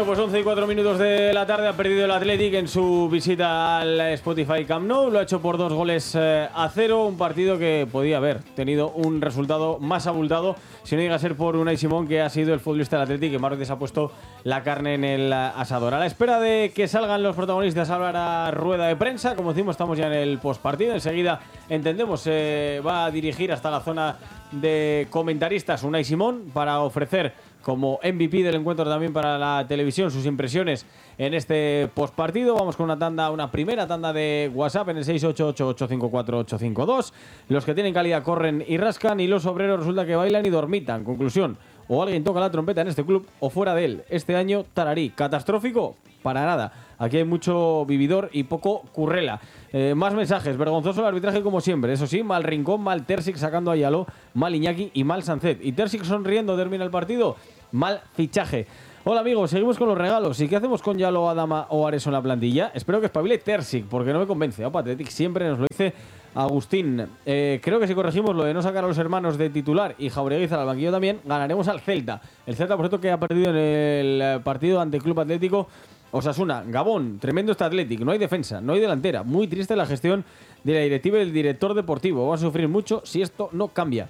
Pues 11 y 4 minutos de la tarde ha perdido el Athletic en su visita al Spotify Camp Nou. Lo ha hecho por 2-0, un partido que podía haber tenido un resultado más abultado si no llega a ser por Unai Simón, que ha sido el futbolista del Athletic que más veces ha puesto la carne en el asador. A la espera de que salgan los protagonistas a hablar a rueda de prensa, como decimos, estamos ya en el postpartido. Enseguida, entendemos, va a dirigir hasta la zona de comentaristas Unai Simón para ofrecer como MVP del encuentro también para la televisión sus impresiones en este postpartido. Vamos con una primera tanda de WhatsApp en el 688-854-852. Los que tienen calidad corren y rascan, y los obreros resulta que bailan y dormitan. Conclusión: o alguien toca la trompeta en este club o fuera de él. Este año tararí. ¿Catastrófico? Para nada. Aquí hay mucho vividor y poco currela. Más mensajes. Vergonzoso el arbitraje como siempre. Eso sí, mal Rincón, mal Terzic sacando a Yaló, mal Iñaki y mal Sancet. Y Terzic sonriendo termina el partido. Mal fichaje. Hola amigos, seguimos con los regalos. ¿Y qué hacemos con Yaló, Adama o Areso en la plantilla? Espero que espabile Terzic, porque no me convence. Opa, Athletic siempre nos lo dice Agustín. Creo que si corregimos lo de no sacar a los hermanos de titular y Jaureguizar al banquillo también, ganaremos al Celta. El Celta, por cierto, que ha perdido en el partido ante el Club Atlético Osasuna. Gabón, tremendo este Athletic. No hay defensa, no hay delantera. Muy triste la gestión de la directiva y del director deportivo. Vamos a sufrir mucho si esto no cambia.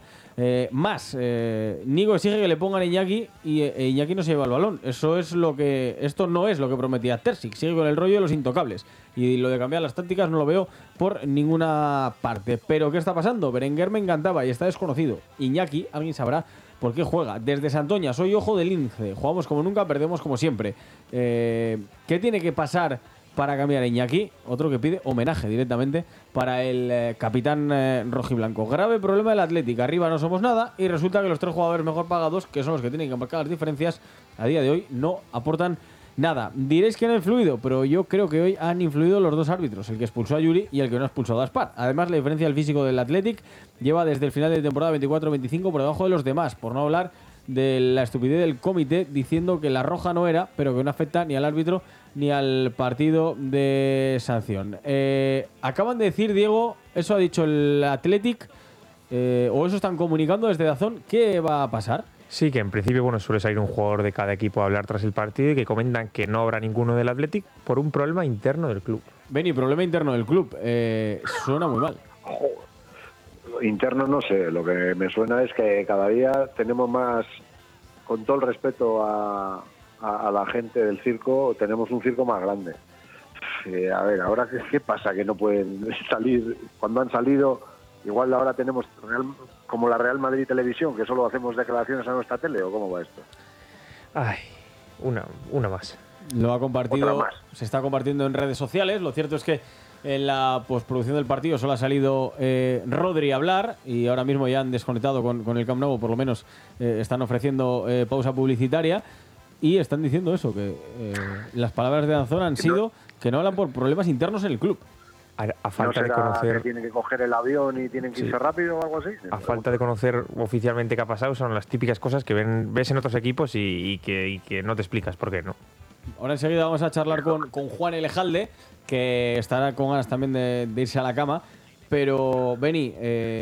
Nigo exige que le pongan a Iñaki y Iñaki no se lleva el balón. Esto no es lo que prometía Terzic. Sigue con el rollo de los intocables. Y lo de cambiar las tácticas no lo veo por ninguna parte. Pero ¿qué está pasando? Berenguer me encantaba y está desconocido. Iñaki, alguien sabrá por qué juega. Desde Santoña, soy ojo del lince. Jugamos como nunca, perdemos como siempre. ¿Qué tiene que pasar para cambiar a Iñaki? Otro que pide homenaje directamente para el capitán rojiblanco. Grave problema del Athletic. Arriba no somos nada y resulta que los tres jugadores mejor pagados, que son los que tienen que marcar las diferencias, a día de hoy no aportan nada. Diréis que no ha influido, pero yo creo que hoy han influido los dos árbitros, el que expulsó a Yuri y el que no ha expulsado a Aspar. Además, la diferencia del físico del Athletic lleva desde el final de temporada 24-25 por debajo de los demás, por no hablar de la estupidez del comité diciendo que la roja no era, pero que no afecta ni al árbitro ni al partido de sanción. Acaban de decir, Diego, eso ha dicho el Athletic, o eso están comunicando desde DAZN. ¿Qué va a pasar? Sí, que en principio suele salir un jugador de cada equipo a hablar tras el partido y que comentan que no habrá ninguno del Athletic por un problema interno del club. Beni, problema interno del club. Suena muy mal. Interno no sé, lo que me suena es que cada día tenemos más, con todo el respeto a la gente del circo, tenemos un circo más grande. A ver, ahora ¿qué pasa? Que no pueden salir. Cuando han salido, igual ahora tenemos como la Real Madrid Televisión, que solo hacemos declaraciones a nuestra tele, ¿o cómo va esto? Ay, una más. Lo ha compartido, Otra más. se está compartiendo en redes sociales. Lo cierto es que en la postproducción del partido solo ha salido Rodri a hablar y ahora mismo ya han desconectado con el Camp Nou, por lo menos están ofreciendo pausa publicitaria y están diciendo eso, que las palabras de DAZN han sido que no hablan por problemas internos en el club. A falta ¿No será de conocer, que tienen que coger el avión y tienen que irse rápido o algo así? a falta de conocer oficialmente qué ha pasado, son las típicas cosas que ves en otros equipos y que no te explicas por qué no. Ahora enseguida vamos a charlar con Juan Elejalde, que estará con ganas también de irse a la cama. Pero, Beni,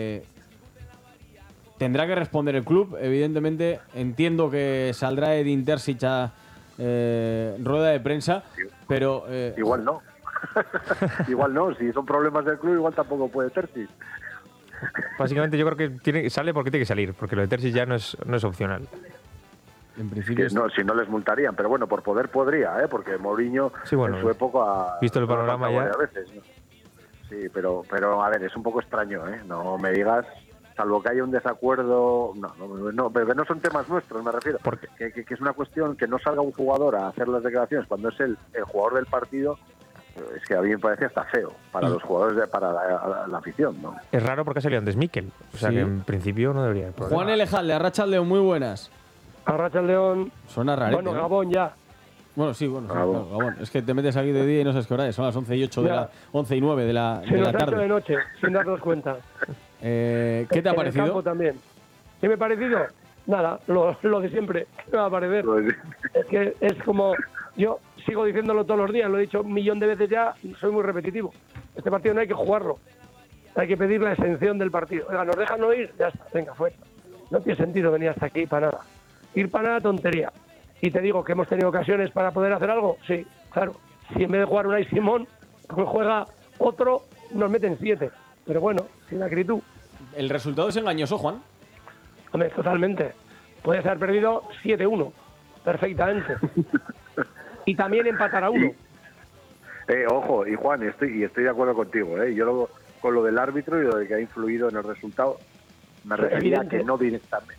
tendrá que responder el club. Evidentemente, entiendo que saldrá Edin Terzic a rueda de prensa, pero... Igual no. Igual no, si son problemas del club, igual tampoco puede Terzic. Básicamente yo creo que sale porque tiene que salir, porque lo de Terzic ya no es opcional. En principio no, si no les multarían, pero bueno, por poder podría, porque Mourinho en su época... Visto el panorama ya... Veces, ¿no? Sí, pero a ver, es un poco extraño, no me digas, salvo que haya un desacuerdo, no, pero que no son temas nuestros, me refiero, que es una cuestión que no salga un jugador a hacer las declaraciones cuando es el jugador del partido. Es que a mí me parece hasta feo para los jugadores, para la afición, ¿no? Es raro porque ha salido antes Mikel, o sea que en principio no debería haber problema. Juan Elejalde, Arratsaldeon, muy buenas. Arratsaldeon. Suena raro. Bueno, Gabón ya. Bueno, sí, Gabón. Es que te metes aquí de día y no sabes qué hora es. Son las 11 y 9 de la tarde. de noche, sin darnos cuenta. ¿Qué te ha parecido? En el campo también. ¿Qué me ha parecido? Nada, lo de siempre. ¿Qué me va a parecer? Es que es como... Yo sigo diciéndolo todos los días, lo he dicho un millón de veces ya, soy muy repetitivo. Este partido no hay que jugarlo. Hay que pedir la exención del partido. Oiga, ¿nos dejan no ir? Ya está, venga, fuera. No tiene sentido venir hasta aquí para nada. Ir para nada, tontería. y te digo que hemos tenido ocasiones para poder hacer algo, sí, claro. Si en vez de jugar Unai Simón, como juega otro, nos meten 7. Pero bueno, sin acritud. El resultado es engañoso, Juan. Hombre, totalmente. Puedes haber perdido 7-1, perfectamente. Y también empatar a 1. Ojo, y Juan, estoy de acuerdo contigo. Yo con lo del árbitro y lo de que ha influido en el resultado, me refería a que no directamente.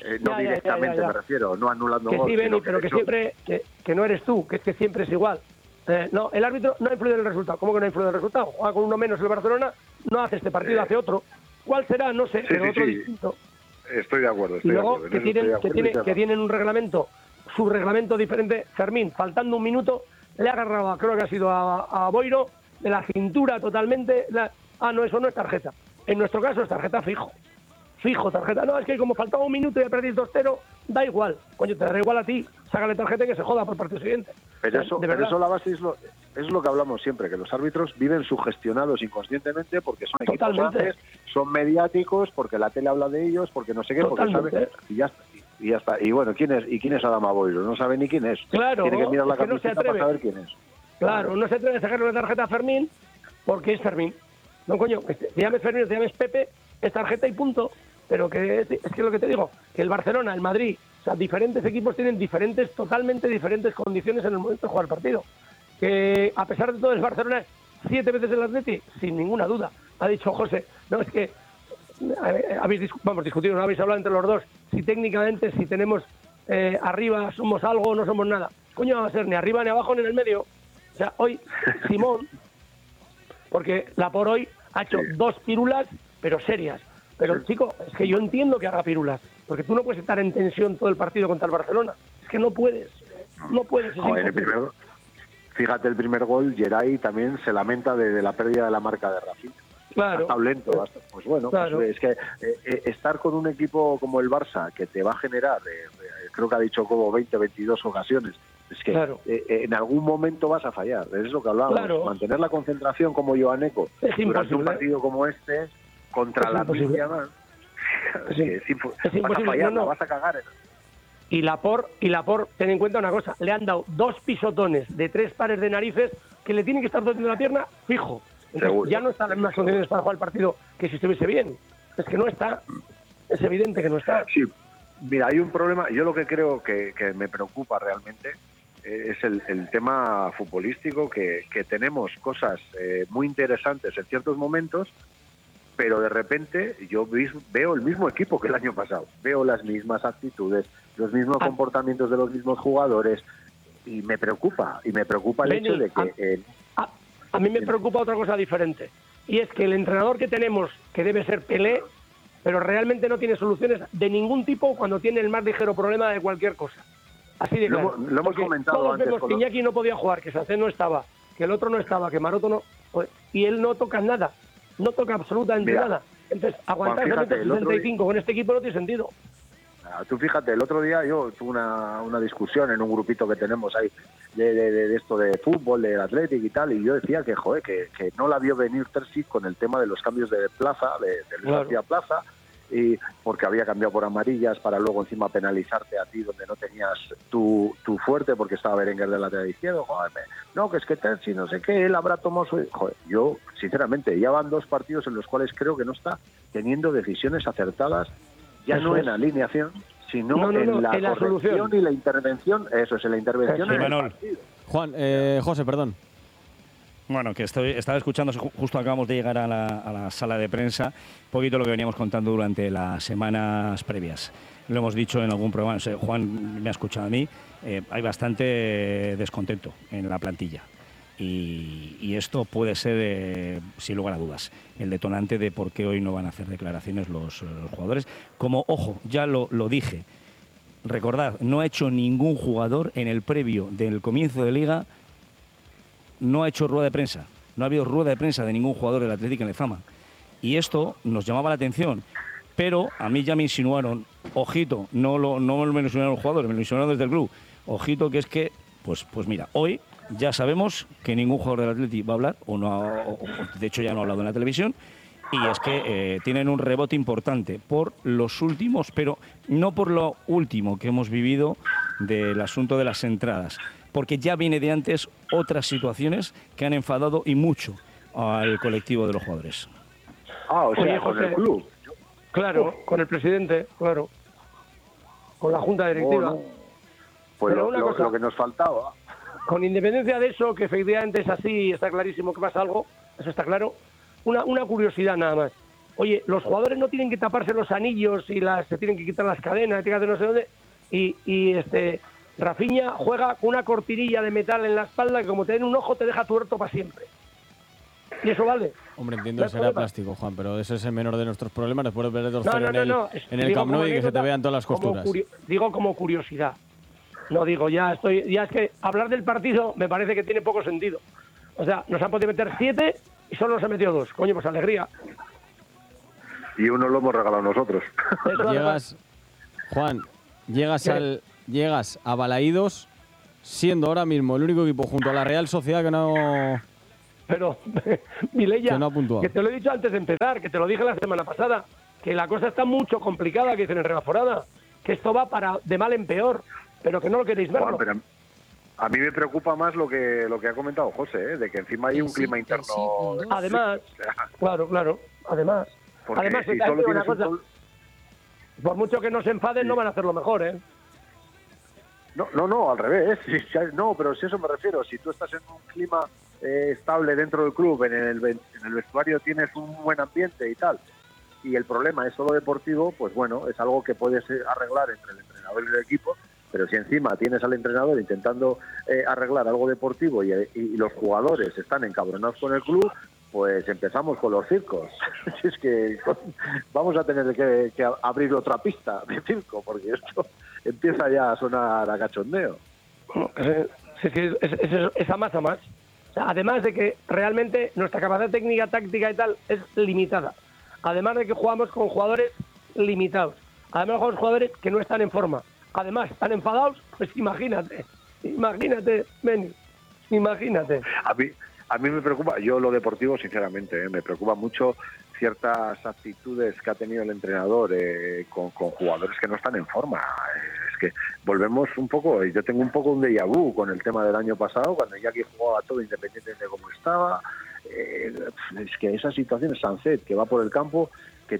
Me refiero, no anulando que gol. Sí, Beni, pero que siempre, que no eres tú, que es que siempre es igual. No, el árbitro no ha influido en el resultado. ¿Cómo que no ha influido en el resultado? Juega con uno menos el Barcelona, no hace este partido, hace otro. ¿Cuál será? No sé, pero otro distinto. Estoy de acuerdo. Y luego que tienen un reglamento, su reglamento diferente. Fermín, faltando un minuto, le ha agarrado, creo que ha sido a Boiro, de la cintura totalmente. No, eso no es tarjeta. En nuestro caso es tarjeta fijo. Fijo, tarjeta. No, es que como faltaba un minuto y ya perdís 2-0, da igual. Coño, te dará igual a ti. Sácale tarjeta y que se joda por el partido siguiente. Pero eso la base es lo que hablamos siempre, que los árbitros viven sugestionados inconscientemente porque son equipos grandes, son mediáticos, porque la tele habla de ellos, porque no sé qué, totalmente. Porque saben, y ya está. Y bueno, ¿quién es Adama Boiro? No sabe ni quién es. Claro, tiene que mirar la camiseta no para saber quién es. Claro, no se atreve a sacarle una tarjeta a Fermín porque es Fermín. No, coño, te llames Fermín, te llames Pepe, es tarjeta y punto. Pero que es que lo que te digo, que el Barcelona, el Madrid, o sea, diferentes equipos tienen totalmente diferentes condiciones en el momento de jugar el partido. Que a pesar de todo, el Barcelona es 7 veces el Atleti, sin ninguna duda. Ha dicho José, no, es que habéis discutido, no habéis hablado entre los dos, si técnicamente, si tenemos arriba somos algo o no somos nada. Coño, va a ser ni arriba ni abajo ni en el medio. O sea, hoy Simón, porque la por hoy ha hecho 2 pirulas, pero serias. Pero, chico, es que yo entiendo que haga pirulas, porque tú no puedes estar en tensión todo el partido contra el Barcelona. Es que no puedes. No puedes. Fíjate, el primer gol, Geray también se lamenta de la pérdida de la marca de Rafinha. Claro. Ha estado lento. Pues bueno, claro. Pues es que estar con un equipo como el Barça, que te va a generar, creo que ha dicho como 20, 22 ocasiones, es que claro. En algún momento vas a fallar. Es lo que hablábamos. Claro. Mantener la concentración como Joaneco durante un partido como este, contra la Minya, es imposible. Vas a fallar, la vas a cagar. Y Laporte, ten en cuenta una cosa, le han dado 2 pisotones de 3 pares de narices que le tienen que estar tocando la pierna fijo. Entonces, ya no está en las mismas condiciones para jugar el partido que si estuviese bien. Es que no está. Es evidente que no está. Sí, mira, hay un problema. Yo lo que creo que me preocupa realmente es el tema futbolístico, que tenemos cosas muy interesantes en ciertos momentos, pero de repente yo veo el mismo equipo que el año pasado. Veo las mismas actitudes, los mismos comportamientos de los mismos jugadores, y me preocupa. Y me preocupa el hecho de que... A mí me preocupa otra cosa diferente, y es que el entrenador que tenemos, que debe ser Pelé, pero realmente no tiene soluciones de ningún tipo cuando tiene el más ligero problema de cualquier cosa. Así de claro. Lo hemos comentado todos antes. Vemos que Iñaki no podía jugar, que Sacé no estaba, que el otro no estaba, que Maroto no... Y él no toca nada, no toca absolutamente nada. Entonces, aguantar el 65 con este equipo no tiene sentido. Tú fíjate, el otro día yo tuve una discusión en un grupito que tenemos ahí de esto de fútbol, del Athletic y tal, y yo decía que no la vio venir Terzic con el tema de los cambios de plaza, de Luis García Plaza, y porque había cambiado por amarillas para luego encima penalizarte a ti donde no tenías tu fuerte, porque estaba Berenguer del lateral izquierdo. No, que es que Terzic no sé qué, él habrá tomado su... yo, sinceramente, ya van 2 partidos en los cuales creo que no está teniendo decisiones acertadas, ya no en alineación, sino en la solución y la intervención. Eso es, en la intervención. Sí, Manuel. Juan, José, perdón. Bueno, que estaba escuchando, justo acabamos de llegar a la sala de prensa, un poquito lo que veníamos contando durante las semanas previas. Lo hemos dicho en algún programa, Juan me ha escuchado a mí, hay bastante descontento en la plantilla. Y esto puede ser, sin lugar a dudas, el detonante de por qué hoy no van a hacer declaraciones los jugadores. Como, ojo, ya lo dije, recordad, no ha hecho ningún jugador en el previo del comienzo de Liga, no ha hecho rueda de prensa. No ha habido rueda de prensa de ningún jugador del Atlético en Lezama. Y esto nos llamaba la atención. Pero a mí ya me insinuaron, ojito, no me lo insinuaron los jugadores, me lo insinuaron desde el club. Ojito, que es que, pues mira, hoy ya sabemos que ningún jugador del Atleti va a hablar, de hecho ya no ha hablado en la televisión, y es que tienen un rebote importante por los últimos, pero no por lo último que hemos vivido del asunto de las entradas, porque ya viene de antes otras situaciones que han enfadado y mucho al colectivo de los jugadores. O sea, Oye, con José, el club. Claro, con el presidente, claro. Con la junta directiva. No. Pues Pero una cosa, lo que nos faltaba. con independencia de eso, que efectivamente es así, está clarísimo que pasa algo, eso está claro, una curiosidad nada más. Oye, los jugadores no tienen que taparse los anillos y se tienen que quitar las cadenas, tienen que hacer no sé dónde, y Rafinha juega con una cortinilla de metal en la espalda que como te den un ojo te deja tuerto para siempre. ¿Y eso vale? Hombre, entiendo ¿No que hay será problema? plástico, Juan, pero ese es el menor de nuestros problemas después de perder 2-0 No. en el Digo Camp Nou como y que se te anécdota, vean todas las como costuras. digo como curiosidad. No digo, ya es que hablar del partido me parece que tiene poco sentido. O sea, nos han podido meter 7 y solo nos han metido 2. Coño, pues alegría. Y uno lo hemos regalado nosotros. Eso además, Juan, ¿Qué? llegas a Balaídos siendo ahora mismo el único equipo junto a la Real Sociedad que no... pero, Vilella, Que no ha puntuado. que te lo he dicho antes de empezar, que te lo dije la semana pasada, que la cosa está mucho complicada, que dicen en Regaforada, que esto va de mal en peor, pero que no lo queréis verlo. Juan, pero a mí me preocupa más lo que ha comentado José, de que encima hay un clima interno. Además, claro, además, Porque además, si te digo solo una tienes un cosa, por mucho que no se enfaden, no van a hacerlo mejor, ¿eh? No, al revés. No, pero si eso me refiero. Si tú estás en un clima estable dentro del club, en el vestuario tienes un buen ambiente y tal, y el problema es solo deportivo, pues bueno, es algo que puedes arreglar entre el entrenador y el equipo, pero si encima tienes al entrenador intentando arreglar algo deportivo y los jugadores están encabronados con el club, pues empezamos con los circos. Es que vamos a tener que abrir otra pista de circo, porque esto empieza ya a sonar a cachondeo. Es que es a más. O sea, además de que realmente nuestra capacidad técnica, táctica y tal es limitada. Además de que jugamos con jugadores limitados. Además jugamos con jugadores que no están en forma. Además, están enfadados, pues imagínate, Beni, imagínate. A mí me preocupa, yo lo deportivo sinceramente, me preocupa mucho ciertas actitudes que ha tenido el entrenador con jugadores que no están en forma. Es que volvemos un poco, yo tengo un poco un déjà vu con el tema del año pasado, cuando ya que jugaba todo independiente de cómo estaba. Es que esa situación es Sancet, que va por el campo, ha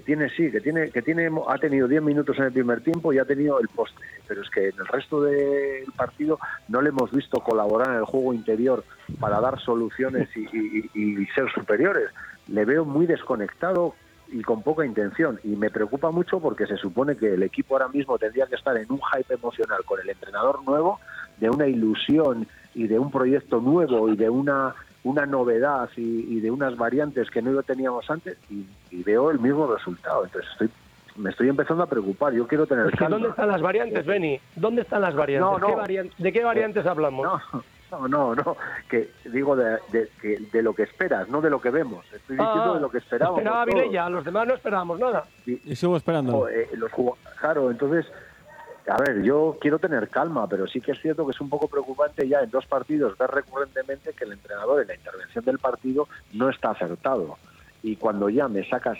tenido 10 minutos en el primer tiempo y ha tenido el poste, pero es que en el resto del partido no le hemos visto colaborar en el juego interior para dar soluciones y ser superiores. Le veo muy desconectado y con poca intención, y me preocupa mucho porque se supone que el equipo ahora mismo tendría que estar en un hype emocional con el entrenador nuevo, de una ilusión y de un proyecto nuevo y de una novedad y de unas variantes que no teníamos antes, y veo el mismo resultado. Entonces me estoy empezando a preocupar. Yo quiero tener calma. ¿Dónde están las variantes, Beni? ¿Dónde están las variantes? No. ¿De qué variantes hablamos? No, que digo de lo que esperas, no de lo que vemos. Estoy diciendo de lo que esperábamos. Esperaba Vilella, los demás no esperábamos nada. Y sigo esperando. Claro, entonces, a ver, yo quiero tener calma, pero sí que es cierto que es un poco preocupante ya en 2 partidos ver recurrentemente que el entrenador en la intervención del partido no está acertado. Y cuando ya me sacas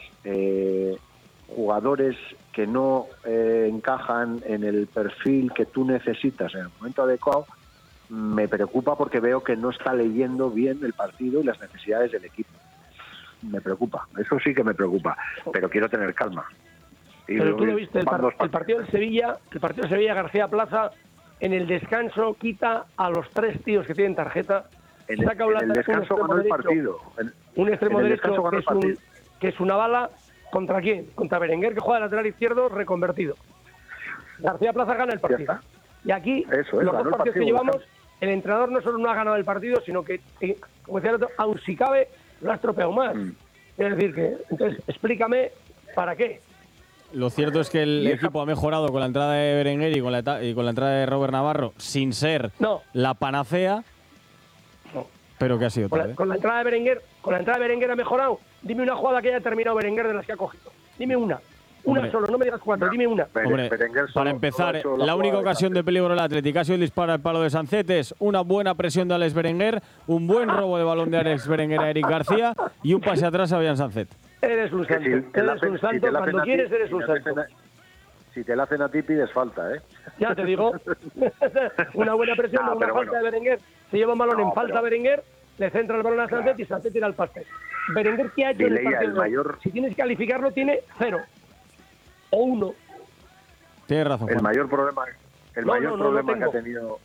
jugadores que no encajan en el perfil que tú necesitas en el momento adecuado, me preocupa porque veo que no está leyendo bien el partido y las necesidades del equipo. Me preocupa, eso sí que me preocupa, pero quiero tener calma. Pero tú lo viste, el partido del Sevilla, García Plaza, en el descanso quita a los 3 tíos que tienen tarjeta. En el descanso ganó el partido. Un extremo derecho que es una bala. ¿Contra quién? Contra Berenguer, que juega de lateral izquierdo reconvertido. García Plaza gana el partido. Y aquí, los 2 partidos que llevamos, el entrenador no solo no ha ganado el partido, sino que, como decía el otro, aun si cabe, lo ha estropeado más. Es decir, que entonces explícame para qué. Lo cierto es que el equipo ha mejorado con la entrada de Berenguer y con la entrada de Robert Navarro, sin ser la panacea. No. Pero que ha sido tarde. Con la entrada de Berenguer ha mejorado. Dime una jugada que haya terminado Berenguer de las que ha cogido. Dime una. Una solo, no me digas 4, dime una. Hombre, para empezar, la única ocasión de peligro del Atlético ha sido el disparo al palo de Sancet, es una buena presión de Alex Berenguer, un buen robo de balón de Alex Berenguer a Eric García y un pase atrás a Brian Sancet. Eres un santo, cuando quieres eres un santo. Si te la hacen a ti pides falta, ¿eh? Ya te digo. Una buena presión, una falta de Berenguer. Se lleva un balón en falta Berenguer, le centra el balón a Sánchez y Sánchez tira el pase. Berenguer, ¿qué ha hecho en el partido? Si tienes que calificarlo, tiene 0 o 1. Tienes razón, Juan. El mayor problema que ha tenido...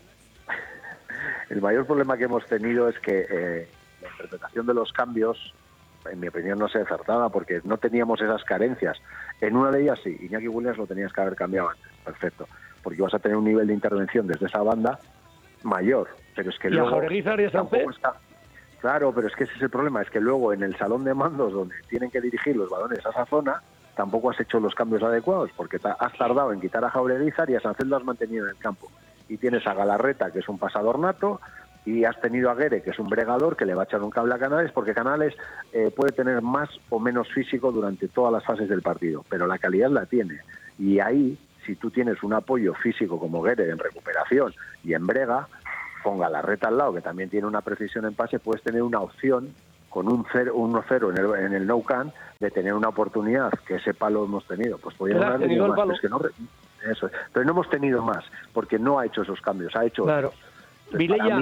El mayor problema que hemos tenido es que la interpretación de los cambios, en mi opinión, no se acertaba porque no teníamos esas carencias. En una de ellas sí, Iñaki Williams lo tenías que haber cambiado antes, perfecto, porque vas a tener un nivel de intervención desde esa banda mayor, pero es que luego... ¿Y a Jaureguizar y a Sánchez? Claro, pero es que ese es el problema, es que luego en el salón de mandos donde tienen que dirigir los balones a esa zona, tampoco has hecho los cambios adecuados, porque has tardado en quitar a Jaureguizar y a Sánchez lo has mantenido en el campo. Y tienes a Galarreta, que es un pasador nato, y has tenido a Guere, que es un bregador, que le va a echar un cable a Canales, porque Canales puede tener más o menos físico durante todas las fases del partido, pero la calidad la tiene. Y ahí, si tú tienes un apoyo físico como Guere en recuperación y en brega, con Galarreta al lado, que también tiene una precisión en pase, puedes tener una opción con un 1-0 en el no-can de tener una oportunidad, que ese palo hemos tenido. Pues podríamos haber tenido más, es que no... Eso es. Pero no hemos tenido más, porque no ha hecho esos cambios, ha hecho... Claro. Vilella,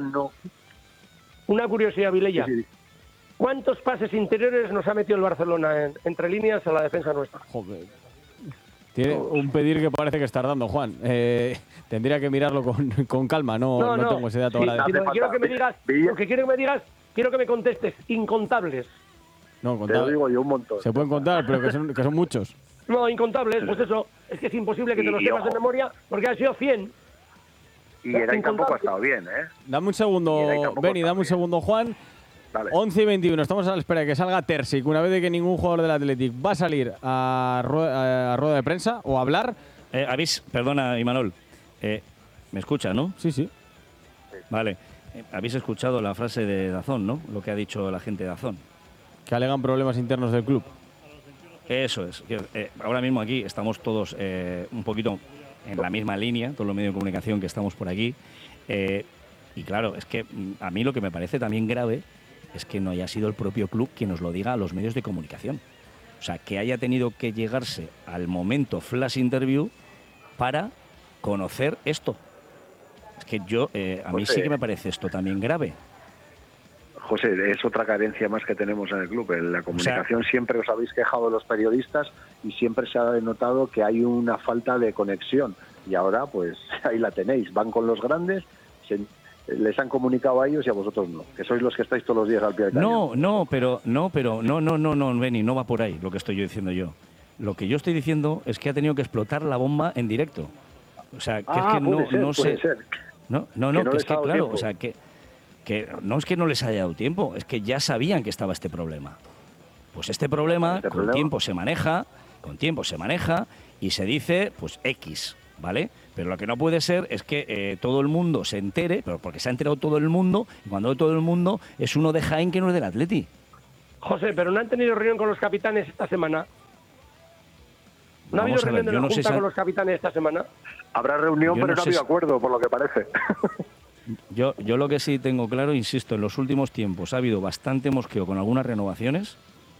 una curiosidad, Vilella. Sí. ¿Cuántos pases interiores nos ha metido el Barcelona entre líneas a la defensa nuestra? Joder. Tiene un pedir que parece que está dando, Juan. Tendría que mirarlo con calma, no tengo ese dato ahora. Quiero que me digas, lo que quiero que me digas, quiero que me contestes, incontables. No, contables. Te lo digo yo un montón. Se pueden contar, pero que son muchos. No, incontables, pues eso. Es que es imposible que te los sepas de memoria, porque han sido 100. Y Eray tampoco ha estado bien, ¿eh? Dame un segundo, Beni, dame un segundo, Juan. Dale. 11:21, estamos a la espera de que salga Terzic, una vez de que ningún jugador del Athletic va a salir a rueda de prensa o a hablar. Perdona, Imanol, ¿me escucha, no? Sí. Vale, habéis escuchado la frase de Dazón, ¿no? Lo que ha dicho la gente de Dazón. Que alegan problemas internos del club. Eso es. Ahora mismo aquí estamos todos un poquito en la misma línea, todos los medios de comunicación que estamos por aquí. Y claro, es que a mí lo que me parece también grave es que no haya sido el propio club quien nos lo diga a los medios de comunicación. O sea, que haya tenido que llegarse al momento flash interview para conocer esto. Es que a mí sí que me parece esto también grave. José, es otra carencia más que tenemos en el club. En la comunicación siempre os habéis quejado de los periodistas y siempre se ha denotado que hay una falta de conexión. Y ahora, pues, ahí la tenéis. Van con los grandes, les han comunicado a ellos y a vosotros no. Que sois los que estáis todos los días al pie del cañón. No, Beni, no va por ahí lo que estoy yo diciendo yo. Lo que yo estoy diciendo es que ha tenido que explotar la bomba en directo. O sea, que es que no sé. No, que es que claro, tiempo. O sea, que no es que no les haya dado tiempo, es que ya sabían que estaba este problema. Pues este problema con tiempo se maneja y se dice, pues X, ¿vale? Pero lo que no puede ser es que todo el mundo se entere, pero porque se ha enterado todo el mundo, y cuando todo el mundo es uno de Jaén que no es del Atleti. José, pero no han tenido reunión con los capitanes esta semana. ¿No ha habido reunión de la Junta con los capitanes esta semana? Habrá reunión, pero no ha habido acuerdo, por lo que parece. Yo lo que sí tengo claro, insisto, en los últimos tiempos ha habido bastante mosqueo con algunas renovaciones.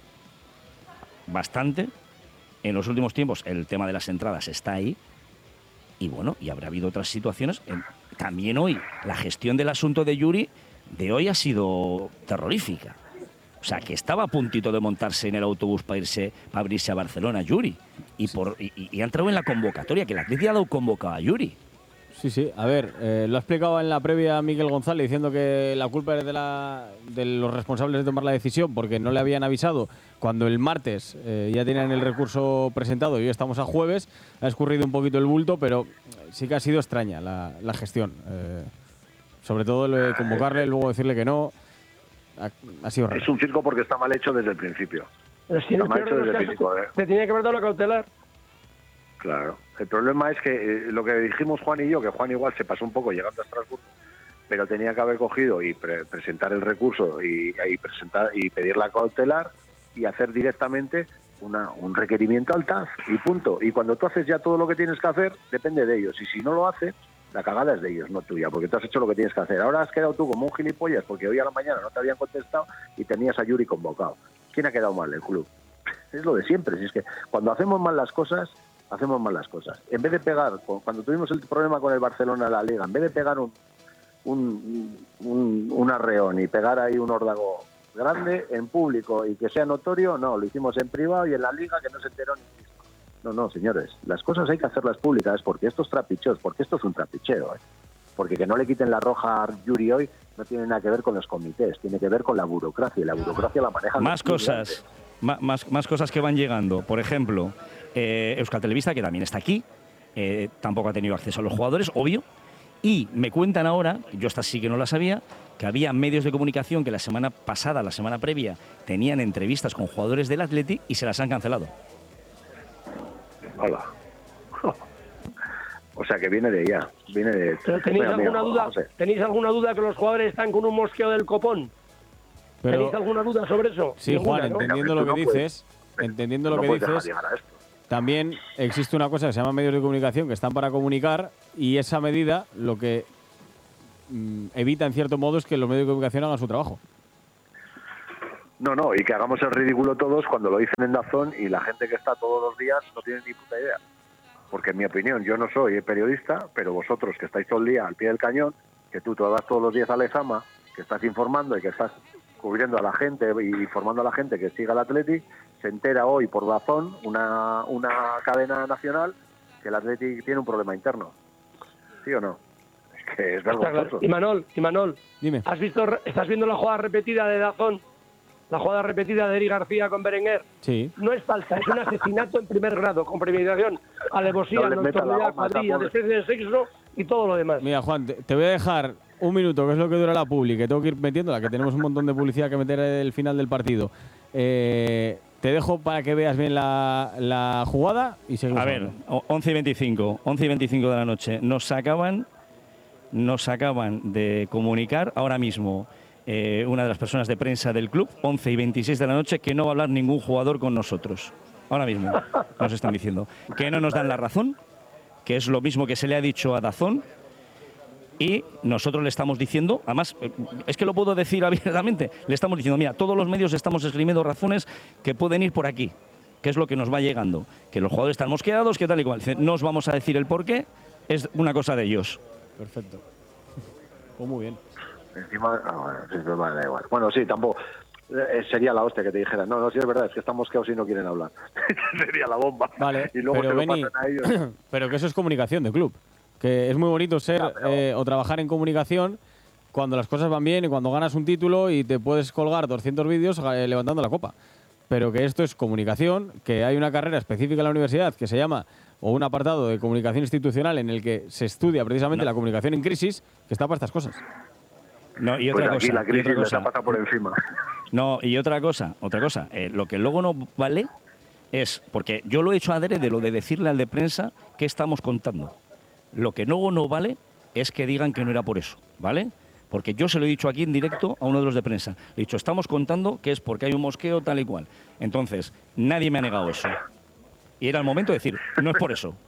Bastante. En los últimos tiempos el tema de las entradas está ahí. Y bueno, y habrá habido otras situaciones. También hoy, la gestión del asunto de Yuri de hoy ha sido terrorífica. O sea, que estaba a puntito de montarse en el autobús para abrirse a Barcelona, Yuri. Y ha entrado en la convocatoria, que la Atleti ha dado convocado a Yuri. Sí. A ver, lo ha explicado en la previa Miguel González diciendo que la culpa es de los responsables de tomar la decisión porque no le habían avisado cuando el martes ya tenían el recurso presentado y hoy estamos a jueves. Ha escurrido un poquito el bulto, pero sí que ha sido extraña la gestión. Sobre todo lo de convocarle, luego decirle que no. Ha sido raro. Es un circo porque está mal hecho desde el principio. Está mal hecho desde el principio. Te tenía que haber dado la cautelar. Claro. El problema es que lo que dijimos Juan y yo, que Juan igual se pasó un poco llegando a Estrasburgo, pero tenía que haber cogido y presentar el recurso y pedir la cautelar y hacer directamente un requerimiento al TAF y punto. Y cuando tú haces ya todo lo que tienes que hacer, depende de ellos. Y si no lo haces, la cagada es de ellos, no tuya, porque tú has hecho lo que tienes que hacer. Ahora has quedado tú como un gilipollas porque hoy a la mañana no te habían contestado y tenías a Yuri convocado. ¿Quién ha quedado mal? El club. Es lo de siempre. Si es que cuando hacemos mal las cosas, hacemos mal las cosas. En vez de pegar, cuando tuvimos el problema con el Barcelona en la Liga, en vez de pegar un arreón y pegar ahí un órdago grande en público y que sea notorio, no, lo hicimos en privado y en la Liga que no se enteró ni Cristo. No, señores, las cosas hay que hacerlas públicas porque esto es trapicheos, porque esto es un trapicheo, porque que no le quiten la roja a Yuri hoy no tiene nada que ver con los comités, tiene que ver con la burocracia, y la burocracia la manejan Más cosas, más cosas que van llegando. Por ejemplo, Euskal Televista, que también está aquí, tampoco ha tenido acceso a los jugadores, obvio. Y me cuentan ahora, yo esta sí que no la sabía, que había medios de comunicación que la semana pasada, la semana previa, tenían entrevistas con jugadores del Athletic y se las han cancelado. Hola. O sea que viene de allá, viene de... ¿Pero tenéis alguna duda? ¿Tenéis alguna duda que los jugadores están con un mosqueo del copón? Pero, ¿tenéis alguna duda sobre eso? Sí, Ninguna, Juan, ¿no? entendiendo lo que dices, entendiendo lo que dices, también existe una cosa que se llama medios de comunicación que están para comunicar, y esa medida lo que evita en cierto modo es que los medios de comunicación hagan su trabajo. No, y que hagamos el ridículo todos cuando lo dicen en DAZN y la gente que está todos los días no tiene ni puta idea. Porque en mi opinión, yo no soy periodista, pero vosotros que estáis todo el día al pie del cañón, que tú te vas todos los días a Lezama, que estás informando y que estás cubriendo a la gente y informando a la gente que siga el Athletic, se entera hoy por DAZN, una cadena nacional, que el Athletic tiene un problema interno. ¿Sí o no? Es que es vergonzoso. Y Manol, dime. ¿Estás viendo la jugada repetida de DAZN? La jugada repetida de Eric García con Berenguer. Sí. No es falta, es un asesinato en primer grado, con premeditación, alevosía, nocturnidad, cuadrilla, desprecio de sexo y todo lo demás. Mira, Juan, te voy a dejar un minuto, que es lo que dura la publi, que tengo que ir metiéndola, que tenemos un montón de publicidad que meter el final del partido. Te dejo para que veas bien la jugada y seguimos. A ver, 11:25 de la noche. Nos acaban de comunicar ahora mismo una de las personas de prensa del club, 11:26 de la noche, que no va a hablar ningún jugador con nosotros. Ahora mismo nos están diciendo que no nos dan la razón, que es lo mismo que se le ha dicho a DAZN, y nosotros le estamos diciendo, además, es que lo puedo decir abiertamente, le estamos diciendo, mira, todos los medios estamos esgrimiendo razones que pueden ir por aquí, que es lo que nos va llegando, que los jugadores están mosqueados, que tal y cual. No os vamos a decir el por qué, es una cosa de ellos. Perfecto. Pues muy bien. Encima, bueno, da igual. Bueno, sí, tampoco. Sería la hostia que te dijera, no, sí es verdad, es que están mosqueados y no quieren hablar. Sería la bomba. Vale, y luego pero se lo pasan a ellos. Pero que eso es comunicación de club. Que es muy bonito ser o trabajar en comunicación cuando las cosas van bien y cuando ganas un título y te puedes colgar 200 vídeos levantando la copa. Pero que esto es comunicación, que hay una carrera específica en la universidad que se llama, o un apartado de comunicación institucional en el que se estudia precisamente la comunicación en crisis, que está para estas cosas. No, y otra pues aquí cosa, la crisis les ha pasado por encima. No, y otra cosa, lo que luego no vale es, porque yo lo he hecho adrede, lo de decirle al de prensa qué estamos contando. Lo que luego no vale es que digan que no era por eso, ¿vale? Porque yo se lo he dicho aquí en directo a uno de los de prensa. Le he dicho, estamos contando que es porque hay un mosqueo tal y cual. Entonces, nadie me ha negado eso. Y era el momento de decir, no es por eso.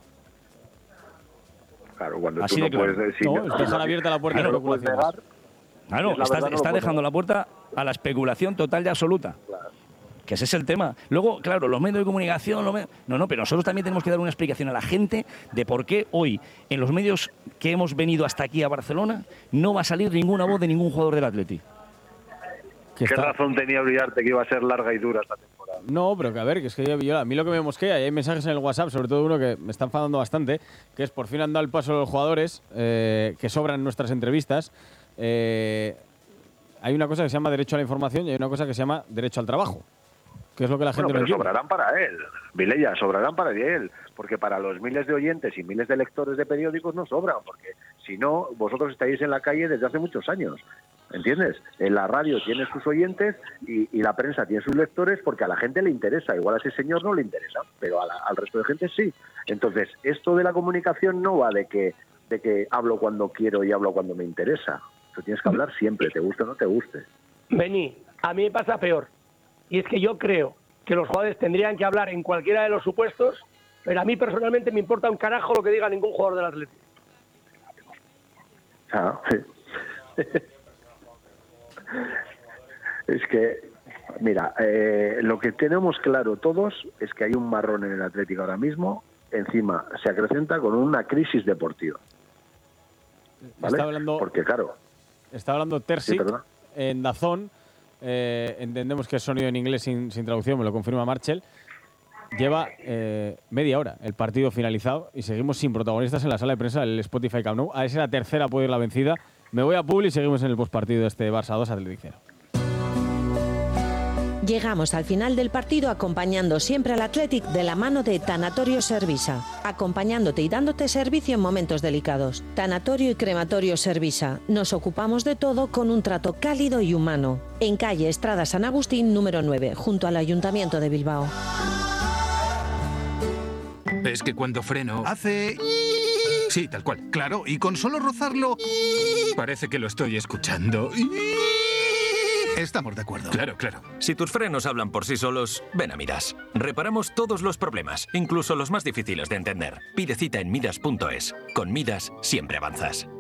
Claro, cuando así tú no de claro. puedes decir... No, es dejar abierta la puerta a la especulación. Claro, está dejando la puerta a la especulación total y absoluta. Claro. Que ese es el tema. Luego, claro, los medios de comunicación... No, pero nosotros también tenemos que dar una explicación a la gente de por qué hoy, en los medios que hemos venido hasta aquí a Barcelona, no va a salir ninguna voz de ningún jugador del Athletic. ¿Qué razón tenía Uriarte que iba a ser larga y dura esta temporada? No, pero que a ver, que es que a mí lo que me mosquea, y hay mensajes en el WhatsApp, sobre todo uno que me está enfadando bastante, que es por fin han dado el paso a los jugadores, que sobran en nuestras entrevistas. Hay una cosa que se llama derecho a la información y hay una cosa que se llama derecho al trabajo, que es lo que la gente no entiende. Sobrarán para él, Vilella, sobrarán para él, porque para los miles de oyentes y miles de lectores de periódicos no sobran, porque si no, vosotros estáis en la calle desde hace muchos años, ¿entiendes? En la radio tiene sus oyentes y la prensa tiene sus lectores porque a la gente le interesa, igual a ese señor no le interesa, pero al resto de gente sí. Entonces, esto de la comunicación no va de que hablo cuando quiero y hablo cuando me interesa. Tú tienes que hablar siempre, te guste o no te guste. Beni, a mí me pasa peor. Y es que yo creo que los jugadores tendrían que hablar en cualquiera de los supuestos, pero a mí personalmente me importa un carajo lo que diga ningún jugador del Atlético. Ah, sí. Es que, mira, lo que tenemos claro todos es que hay un marrón en el Atlético ahora mismo encima se acrecenta con una crisis deportiva. ¿Vale? Porque claro... Está hablando Terzic en DAZN. Entendemos que es sonido en inglés sin traducción, me lo confirma Marchel. Lleva media hora el partido finalizado y seguimos sin protagonistas en la sala de prensa del Spotify Camp Nou. A ver si la tercera puede ir la vencida. Me voy a Publi y seguimos en el postpartido de este Barça 2 Athletic 0. Llegamos al final del partido acompañando siempre al Athletic de la mano de Tanatorio Servisa, acompañándote y dándote servicio en momentos delicados. Tanatorio y Crematorio Servisa. Nos ocupamos de todo con un trato cálido y humano. En calle Estrada San Agustín, número 9, junto al Ayuntamiento de Bilbao. Es que cuando freno hace... Sí, tal cual, claro, y con solo rozarlo... Parece que lo estoy escuchando. Estamos de acuerdo. Claro. Si tus frenos hablan por sí solos, ven a Midas. Reparamos todos los problemas, incluso los más difíciles de entender. Pide cita en midas.es. Con Midas siempre avanzas.